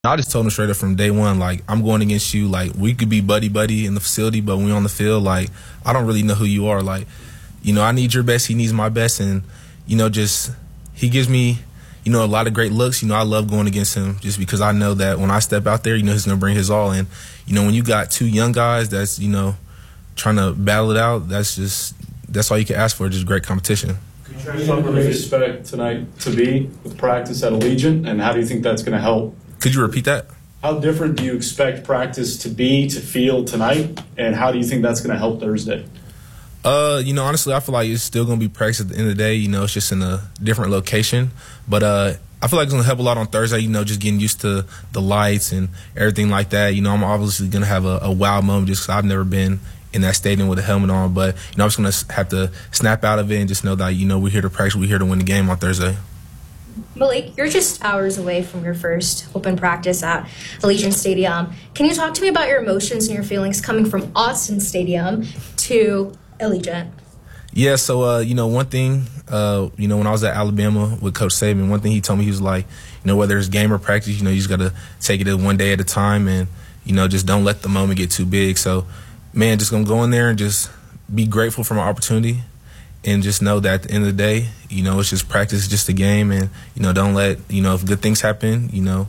I just told him straight up from day one, like, I'm going against you. Like, we could be buddy-buddy in the facility, but when we're on the field, like, I don't really know who you are. Like, I need your best. He needs my best. And, just he gives me, a lot of great looks. I love going against him just because I know that when I step out there, he's going to bring his all. And, when you got two young guys that's, trying to battle it out, that's all you can ask for, just great competition. How do you expect tonight to be with practice at Allegiant, and how do you think that's going to help? Could you repeat that? How different do you expect practice to be, to feel tonight, and how do you think that's going to help Thursday? Honestly, I feel like it's still going to be practice at the end of the day. It's just in a different location. But I feel like it's going to help a lot on Thursday, just getting used to the lights and everything like that. I'm obviously going to have a wow moment just because I've never been in that stadium with a helmet on. But, I'm just going to have to snap out of it and just know that, we're here to practice, we're here to win the game on Thursday. Malik, you're just hours away from your first open practice at Allegiant Stadium. Can you talk to me about your emotions and your feelings coming from Austin Stadium to Allegiant? Yeah, so, one thing, when I was at Alabama with Coach Saban, one thing he told me, he was like, whether it's game or practice, you just got to take it one day at a time and, just don't let the moment get too big. So, man, just going to go in there and just be grateful for my opportunity. And just know that at the end of the day, it's just practice, just a game. And, don't let, if good things happen,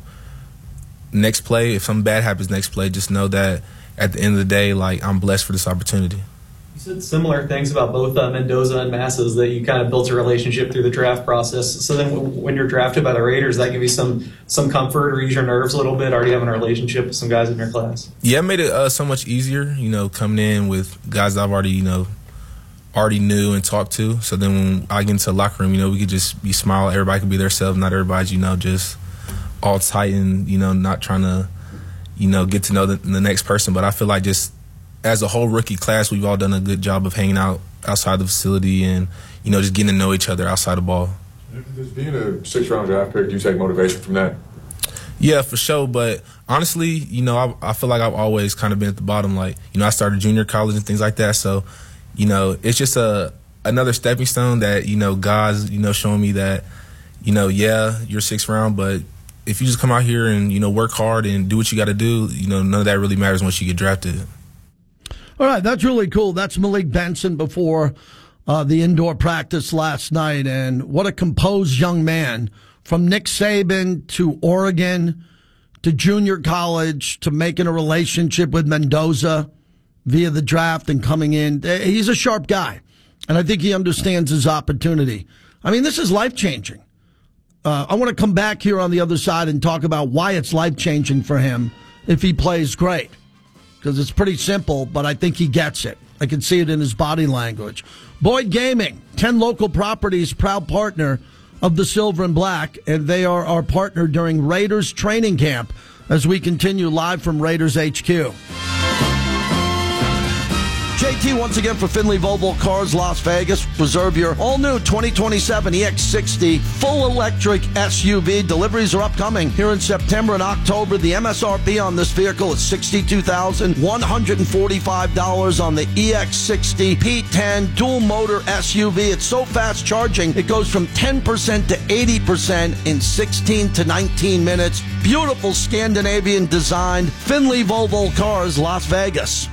next play, if something bad happens next play, just know that at the end of the day, like, I'm blessed for this opportunity. You said similar things about both Mendoza and Masses, that you kind of built a relationship through the draft process. So then when you're drafted by the Raiders, that give you some comfort or ease your nerves a little bit, already having a relationship with some guys in your class? Yeah, it made it so much easier, coming in with guys that I've already knew and talked to. So then when I get into the locker room, we could just be smile. Everybody could be themselves. Not everybody's, just all tight and, not trying to, get to know the next person. But I feel like just as a whole rookie class, we've all done a good job of hanging out outside the facility and, just getting to know each other outside the ball. Does being a 6th-round draft pick, do you take motivation from that? Yeah, for sure. But honestly, I feel like I've always kind of been at the bottom. Like, I started junior college and things like that. So, it's just another stepping stone that, God's, showing me that, yeah, you're 6th round, but if you just come out here and, work hard and do what you got to do, none of that really matters once you get drafted. All right, that's really cool. That's Malik Benson before the indoor practice last night. And what a composed young man, from Nick Saban to Oregon to junior college to making a relationship with Mendoza via the draft and coming in. He's a sharp guy, and I think he understands his opportunity. I mean, this is life-changing. I want to come back here on the other side and talk about why it's life-changing for him if he plays great, because it's pretty simple, but I think he gets it. I can see it in his body language. Boyd Gaming, 10 local properties, proud partner of the Silver and Black, and they are our partner during Raiders training camp as we continue live from Raiders HQ. JT once again for Finley Volvo Cars, Las Vegas. Reserve your all-new 2027 EX60 full electric SUV. Deliveries are upcoming here in September and October. The MSRP on this vehicle is $62,145 on the EX60 P10 dual motor SUV. It's so fast charging, it goes from 10% to 80% in 16 to 19 minutes. Beautiful Scandinavian design. Finley Volvo Cars, Las Vegas.